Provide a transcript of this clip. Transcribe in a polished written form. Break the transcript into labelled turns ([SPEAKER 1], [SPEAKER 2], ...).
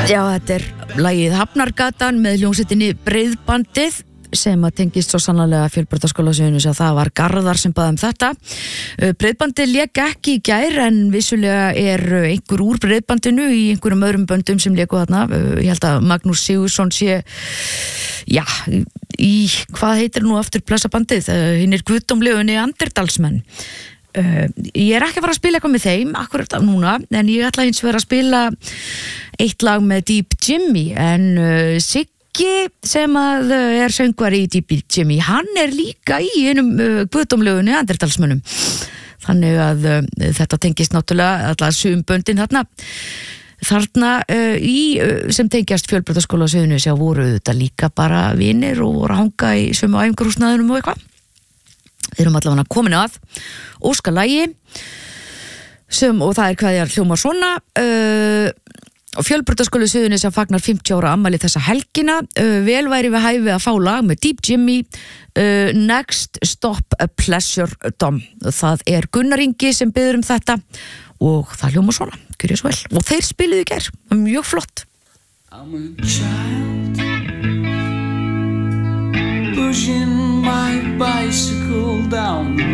[SPEAKER 1] Já, þetta lagið Hafnargatan með hljómsveitinni Breiðbandið sem að tengist svo sannarlega Fjölbrautaskólasögunni sem það var Garðar sem baði þetta. Breiðbandið lék ekki í gær en vissulega einhver úr Breiðbandinu í einhverjum öðrum böndum sem léku þarna. Ég held að Magnús Sigurðsson sé í hvað heitir nú aftur blessabandið, hinir guðdómlegu Neanderdalsmenn. Ég ekki að fara að spila eitthvað með þeim akkurat núna, en ég ætla hins vegar að spila eitt lag með Deep Jimmy, en Siggi sem að söngvari í Deep Jimmy, hann líka í einum guðdómlegu Neanderdalsmönnum, þannig að þetta tengist náttúrulega alltaf sumböndin þarna sem tengjast Fjölbrautaskólasögunni sem voru þetta líka bara vinir og voru að hanga í sömu æfingarhúsnæðunum og eitthvað. Við erum allavega komin að óska lagi og það hvað ég hljómar svona Fjölbrautaskólasögunni sem fagnar 50 ára afmæli þessa helgina. Vel væri við hæfi að fá lag með Deep Jimmy, Next Stop a Pleasure Dome. Það Gunnar Ingi sem biður þetta og það hljómar svona, gjörið svo vel, og þeir spiluðu í gær, mjög flott.
[SPEAKER 2] I'm a child pushing my bicycle down the